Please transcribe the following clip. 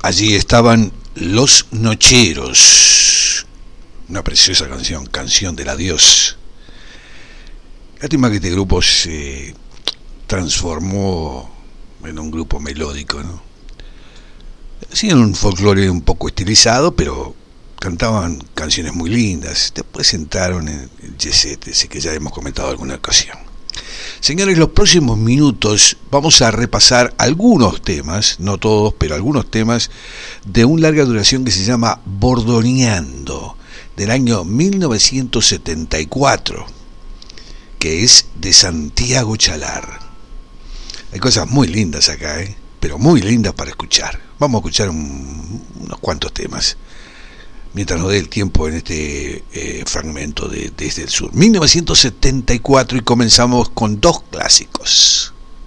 Allí estaban Los Nocheros, una preciosa canción, Canción del Adiós. Lástima que este grupo se transformó en un grupo melódico, ¿no? Hacían un folclore un poco estilizado, pero cantaban canciones muy lindas. Después entraron en el jet set, ese que ya hemos comentado en alguna ocasión. Señores, los próximos minutos vamos a repasar algunos temas, no todos, pero algunos temas de una larga duración que se llama Bordoneando, del año 1974, que es de Santiago Chalar. Hay cosas muy lindas acá, pero muy lindas para escuchar. Vamos a escuchar unos cuantos temas mientras nos dé el tiempo en este fragmento de Desde el Sur. 1974, y comenzamos con dos clásicos.